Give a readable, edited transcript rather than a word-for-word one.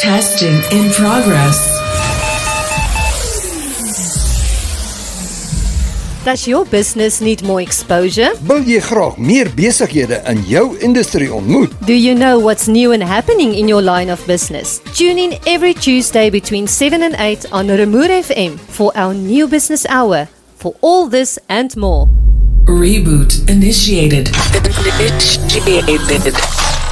Testing in progress. Does your business need more exposure? Wil jy graag meer besighede in jou industrie ontmoet? Do you know what's new and happening in your line of business? Tune in every Tuesday between 7 and 8 on Remoer FM for our new business hour. For all this and more. Reboot initiated.